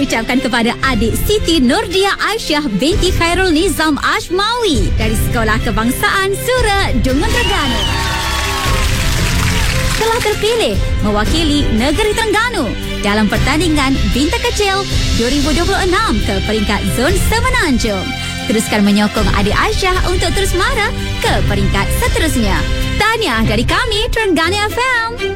ucapkan kepada adik Siti Nurdia Aisyah binti Khairul Nizam Ashmawi dari Sekolah Kebangsaan Sura Dungun Terengganu. Telah terpilih mewakili negeri Terengganu dalam pertandingan Bintang Kecil 2026 ke peringkat Zon Semenanjung. Teruskan menyokong adik Aisyah untuk terus mara ke peringkat seterusnya. Tahniah dari kami, Terengganu FM.